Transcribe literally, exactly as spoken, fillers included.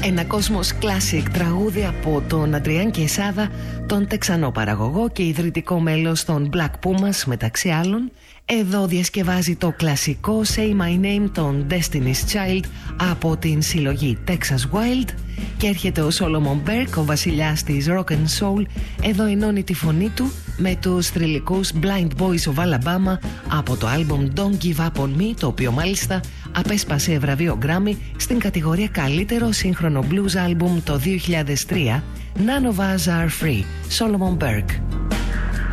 Ένα κόσμος classic τραγούδι από τον Αντριάν Κεσάδα, τον Τεξανό παραγωγό και ιδρυτικό μέλος των Black Pumas μεταξύ άλλων. Εδώ διασκευάζει το κλασικό Say My Name των Destiny's Child από την συλλογή Texas Wild. Και έρχεται ο Solomon Burke, ο βασιλιάς της Rock and Soul. Εδώ ενώνει τη φωνή του με τους θρυλικούς Blind Boys of Alabama από το άλμπουμ Don't Give Up On Me, το οποίο μάλιστα απέσπασε βραβείο Grammy στην κατηγορία καλύτερο σύγχρονο blues album το δύο χιλιάδες τρία. None of Us Are Free, Solomon Burke.